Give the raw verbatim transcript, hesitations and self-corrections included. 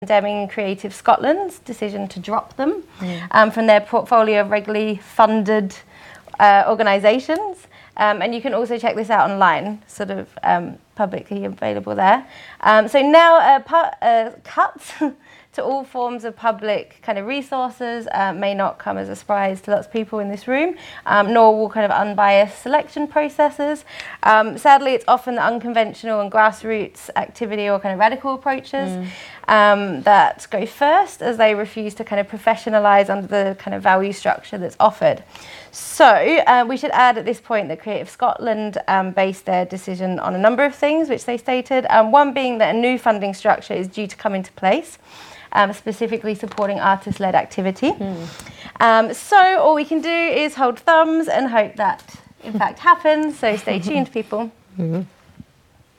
condemning Creative Scotland's decision to drop them mm. um, from their portfolio of regularly funded uh, organisations. Um, and you can also check this out online, sort of um, publicly available there. Um, so now uh, pu- uh, cuts to all forms of public kind of resources uh, may not come as a surprise to lots of people in this room, um, nor will kind of unbiased selection processes. Um, sadly, it's often the unconventional and grassroots activity or kind of radical approaches mm. um, that go first, as they refuse to kind of professionalise under the kind of value structure that's offered. So uh, we should add at this point that Creative Scotland um, based their decision on a number of things, which they stated. Um, one being that a new funding structure is due to come into place, um, specifically supporting artist-led activity. Mm. Um, so all we can do is hold thumbs and hope that, in fact, happens. So stay tuned, people. Mm-hmm.